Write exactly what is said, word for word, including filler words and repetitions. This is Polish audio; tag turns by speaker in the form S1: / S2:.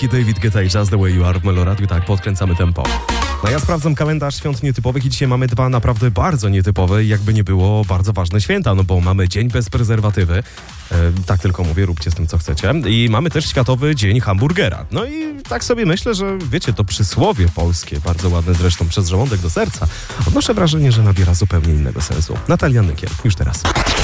S1: Wielki David Guetta i Just the Way You Are w Meloradiu. Tak, podkręcamy tempo. No ja sprawdzam kalendarz świąt nietypowych i dzisiaj mamy dwa naprawdę bardzo nietypowe i jakby nie było bardzo ważne święta, no bo mamy Dzień bez prezerwatywy. E, tak tylko mówię, róbcie z tym co chcecie. I mamy też Światowy Dzień Hamburgera. No i tak sobie myślę, że wiecie, to przysłowie polskie, bardzo ładne zresztą, przez żołądek do serca, odnoszę wrażenie, że nabiera zupełnie innego sensu. Natalia Nykiel, już teraz.